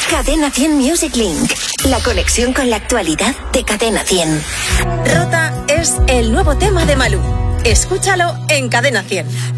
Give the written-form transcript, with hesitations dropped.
Cadena 100 Music Link. La conexión con la actualidad de Cadena 100. Rota es el nuevo tema de Malú. Escúchalo en Cadena 100.